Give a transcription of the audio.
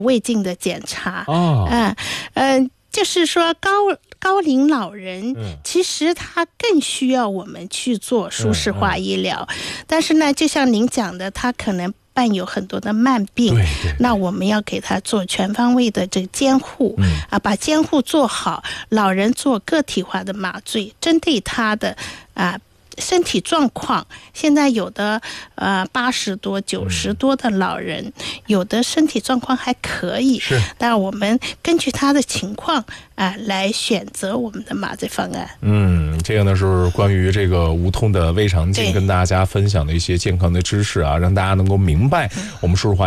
胃镜的检查。就是说高龄老人，其实他更需要我们去做舒适化医疗。但是呢，就像您讲的，他可能伴有很多的慢病，那我们要给他做全方位的这个监护，把监护做好，老人做个体化的麻醉，针对他的身体状况。现在有的80多90多的老人，有的身体状况还可以，但我们根据他的情况来选择我们的麻醉方案。 这个呢是关于这个无痛的胃肠镜跟大家分享的一些健康的知识啊，让大家能够明白我们舒适化